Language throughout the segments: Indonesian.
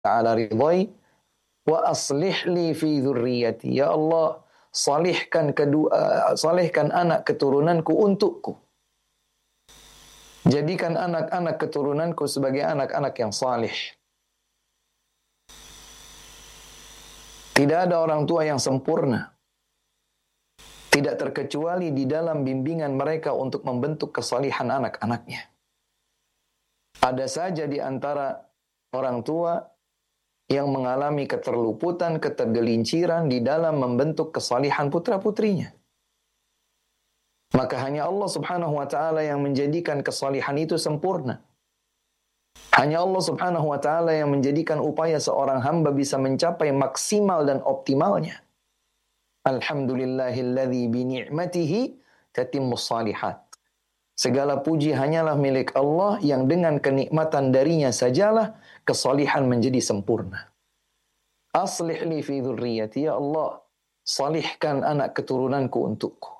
ta'ala ridhai, wa aslih li fi dzurriyyati. Ya Allah, salihkan anak keturunanku untukku. Jadikan anak-anak keturunanku sebagai anak-anak yang salih. Tidak ada orang tua yang sempurna. Tidak terkecuali di dalam bimbingan mereka untuk membentuk kesalihan anak-anaknya. Ada saja di antara orang tua yang mengalami keterluputan, ketergelinciran di dalam membentuk kesalihan putra-putrinya. Maka hanya Allah Subhanahu wa ta'ala yang menjadikan kesalihan itu sempurna. Hanya Allah Subhanahu wa ta'ala yang menjadikan upaya seorang hamba bisa mencapai maksimal dan optimalnya. Alhamdulillahilladzi bini'matihi tatimmus salihat. Segala puji hanyalah milik Allah yang dengan kenikmatan darinya sajalah kesalihan menjadi sempurna. Aslih li fi dzurriyyati, ya Allah, salihkan anak keturunanku untukku.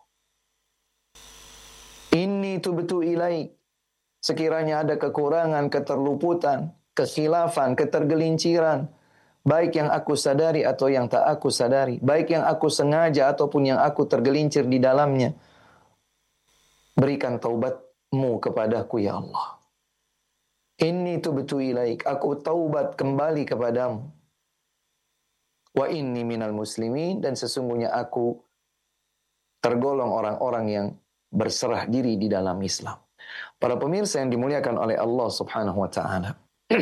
Inni tubtu ilaik. Sekiranya ada kekurangan, keterluputan, kekhilafan, ketergelinciran, baik yang aku sadari atau yang tak aku sadari, baik yang aku sengaja ataupun yang aku tergelincir di dalamnya, berikan taubatmu kepadaku, ya Allah. Inni tubtu ilaik. Aku taubat kembali kepadamu. Wa inni minal muslimin. Dan sesungguhnya aku tergolong orang-orang yang berserah diri di dalam Islam. Para pemirsa yang dimuliakan oleh Allah Subhanahu wa ta'ala.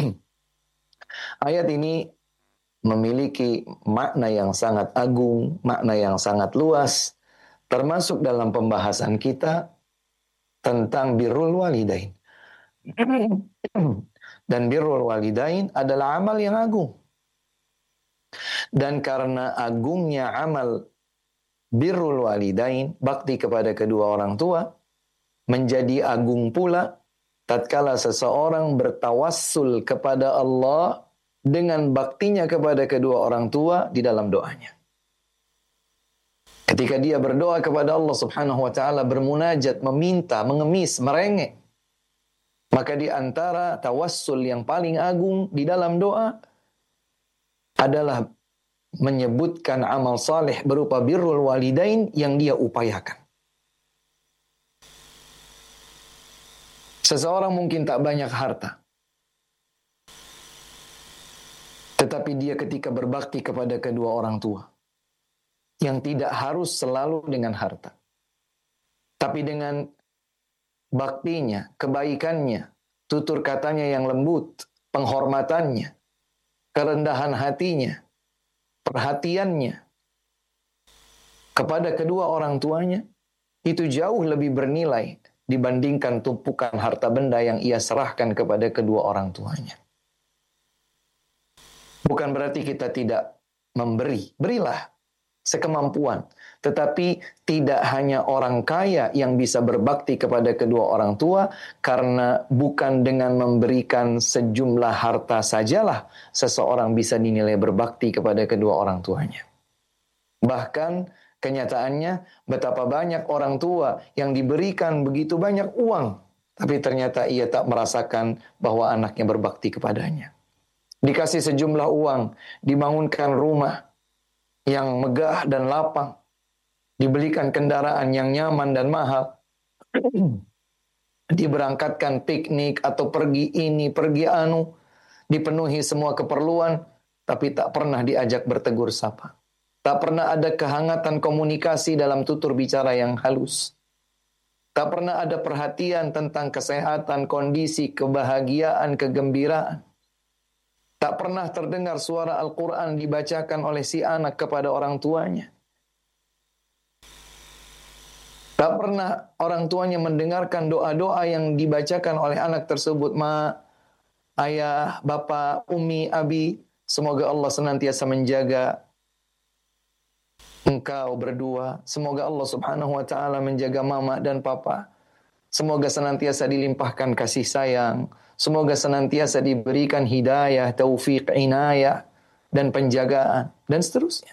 Ayat ini memiliki makna yang sangat agung, makna yang sangat luas, termasuk dalam pembahasan kita tentang birrul walidain. Dan birrul walidain adalah amal yang agung. Dan karena agungnya amal birrul walidain, bakti kepada kedua orang tua, menjadi agung pula tatkala seseorang bertawassul kepada Allah dengan baktinya kepada kedua orang tua di dalam doanya. Ketika dia berdoa kepada Allah Subhanahu wa ta'ala, bermunajat, meminta, mengemis, merengek, maka di antara tawassul yang paling agung di dalam doa adalah menyebutkan amal saleh berupa birrul walidain yang dia upayakan. Seseorang mungkin tak banyak harta, tetapi dia ketika berbakti kepada kedua orang tua, yang tidak harus selalu dengan harta, tapi dengan baktinya, kebaikannya, tutur katanya yang lembut, penghormatannya, kerendahan hatinya, perhatiannya kepada kedua orang tuanya, itu jauh lebih bernilai dibandingkan tumpukan harta benda yang ia serahkan kepada kedua orang tuanya. Bukan berarti kita tidak memberi, berilah sekemampuan. Tetapi tidak hanya orang kaya yang bisa berbakti kepada kedua orang tua, karena bukan dengan memberikan sejumlah harta sajalah seseorang bisa dinilai berbakti kepada kedua orang tuanya. Bahkan kenyataannya betapa banyak orang tua yang diberikan begitu banyak uang, tapi ternyata ia tak merasakan bahwa anaknya berbakti kepadanya. Dikasih sejumlah uang, dibangunkan rumah yang megah dan lapang, dibelikan kendaraan yang nyaman dan mahal, diberangkatkan piknik atau pergi ini, pergi anu, dipenuhi semua keperluan, tapi tak pernah diajak bertegur sapa. Tak pernah ada kehangatan komunikasi dalam tutur bicara yang halus. Tak pernah ada perhatian tentang kesehatan, kondisi, kebahagiaan, kegembiraan. Tak pernah terdengar suara Al-Quran dibacakan oleh si anak kepada orang tuanya. Tak pernah orang tuanya mendengarkan doa-doa yang dibacakan oleh anak tersebut. Ma, ayah, bapak, umi, abi, semoga Allah senantiasa menjaga engkau berdua. Semoga Allah Subhanahu wa ta'ala menjaga mama dan papa. Semoga senantiasa dilimpahkan kasih sayang. Semoga senantiasa diberikan hidayah, taufik, inayah, dan penjagaan, dan seterusnya.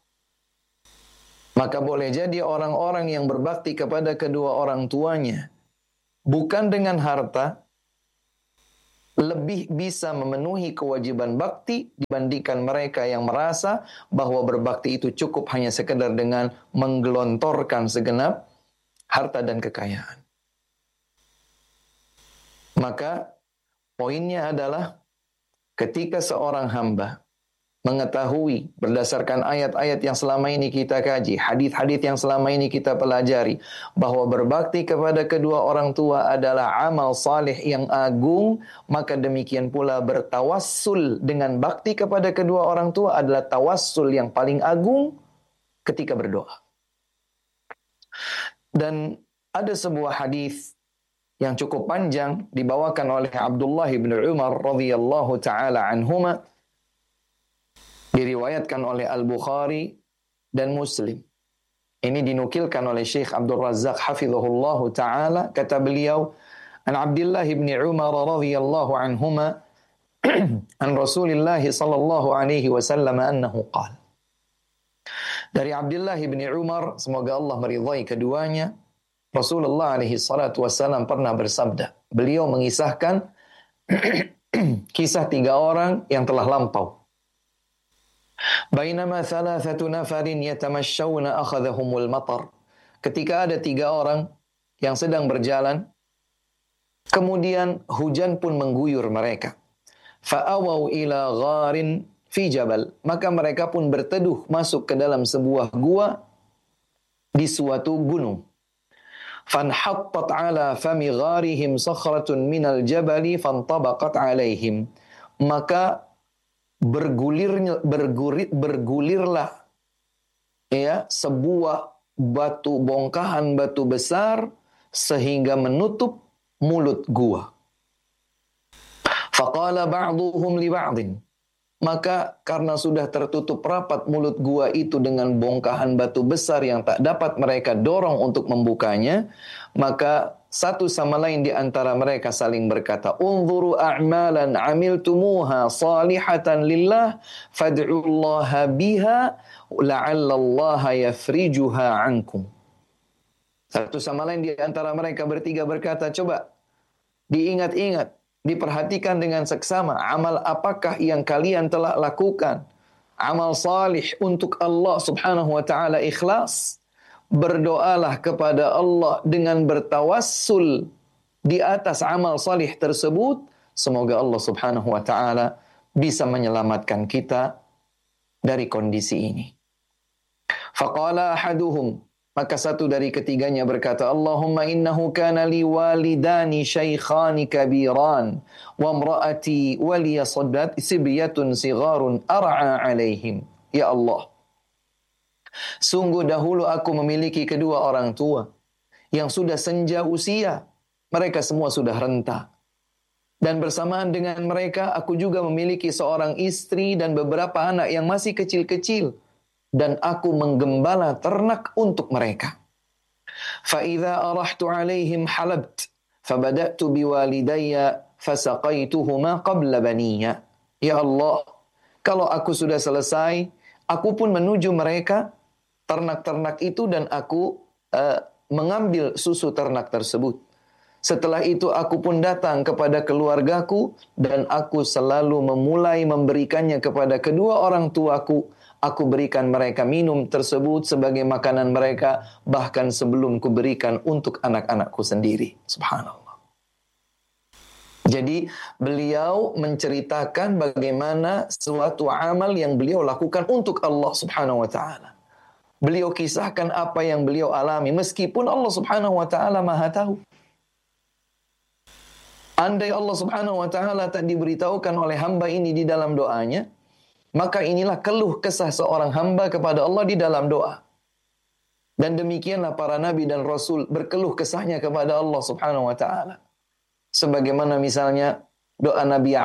Maka boleh jadi orang-orang yang berbakti kepada kedua orang tuanya, bukan dengan harta, lebih bisa memenuhi kewajiban bakti dibandingkan mereka yang merasa bahwa berbakti itu cukup hanya sekedar dengan menggelontorkan segenap harta dan kekayaan. Maka poinnya adalah ketika seorang hamba mengetahui berdasarkan ayat-ayat yang selama ini kita kaji, hadis-hadis yang selama ini kita pelajari, bahwa berbakti kepada kedua orang tua adalah amal saleh yang agung, maka demikian pula bertawassul dengan bakti kepada kedua orang tua adalah tawassul yang paling agung ketika berdoa. Dan ada sebuah hadis yang cukup panjang dibawakan oleh Abdullah bin Umar radhiyallahu taala anhuma, diriwayatkan oleh Al-Bukhari dan Muslim. Ini dinukilkan oleh Syekh Abdul Razzaq hafizahullahu taala, kata beliau, an Abdullah bin Umar radhiyallahu anhuma an Rasulillah sallallahu alaihi wasallam annahu qala. Dari Abdullah bin Umar, semoga Allah meridhai keduanya, Rasulullah alaihi salatu wasallam pernah bersabda. Beliau mengisahkan kisah 3 orang yang telah lampau. Bainama thalathatu nafarin yatamashshawna akhadhahumul matar. Ketika ada 3 orang yang sedang berjalan, kemudian hujan pun mengguyur mereka. Fa'awaw ila gharin fi jabal. Maka mereka pun berteduh masuk ke dalam sebuah gua di suatu gunung. Fanhattat ala fami gharihim sakhratun minal jabali fantabaqat alaihim. Maka bergulirlah ya sebuah bongkahan batu besar sehingga menutup mulut gua. Faqala ba'duhum li ba'din. Maka karena sudah tertutup rapat mulut gua itu dengan bongkahan batu besar yang tak dapat mereka dorong untuk membukanya, maka satu sama lain di antara mereka saling berkata, "Unzuru a'malan 'amiltumuha salihatan lillah fad'ullaha biha la'allallaha yafrijuha 'ankum." Satu sama lain di antara mereka bertiga berkata, "Coba diingat-ingat, diperhatikan dengan seksama amal apakah yang kalian telah lakukan. Amal salih untuk Allah subhanahu wa ta'ala ikhlas. Berdoalah kepada Allah dengan bertawassul di atas amal salih tersebut. Semoga Allah subhanahu wa ta'ala bisa menyelamatkan kita dari kondisi ini." Faqala ahaduhum, maka satu dari ketiganya berkata, "Allahumma innahu kana li walidani shaykhani kabiran wa imraati waliya saddat sibyatun sigharun ar'a alaihim." Ya Allah, sungguh dahulu aku memiliki kedua orang tua yang sudah senja usia. Mereka semua sudah renta. Dan bersamaan dengan mereka, aku juga memiliki seorang istri dan beberapa anak yang masih kecil-kecil. Dan aku menggembala ternak untuk mereka. فَإِذَا أَرَحْتُ عَلَيْهِمْ حَلَبْتُ فَبَدَأْتُ بِوَالِدَيَّ فَسَقَيْتُهُمَا قَبْلَ بَنِيَّ. Ya Allah, kalau aku sudah selesai, aku pun menuju mereka, ternak-ternak itu, dan aku mengambil susu ternak tersebut. Setelah itu aku pun datang kepada keluargaku, dan aku selalu memulai memberikannya kepada kedua orang tuaku. Aku berikan mereka minum tersebut sebagai makanan mereka, bahkan sebelum kuberikan untuk anak-anakku sendiri. Subhanallah. Jadi beliau menceritakan bagaimana suatu amal yang beliau lakukan untuk Allah subhanahu wa ta'ala. Beliau kisahkan apa yang beliau alami, meskipun Allah subhanahu wa ta'ala maha tahu. Andai Allah subhanahu wa ta'ala tak diberitahukan oleh hamba ini di dalam doanya, maka inilah keluh kesah seorang hamba kepada Allah di dalam doa. Dan demikianlah para nabi dan rasul berkeluh kesahnya kepada Allah subhanahu wa ta'ala. Sebagaimana misalnya doa Nabi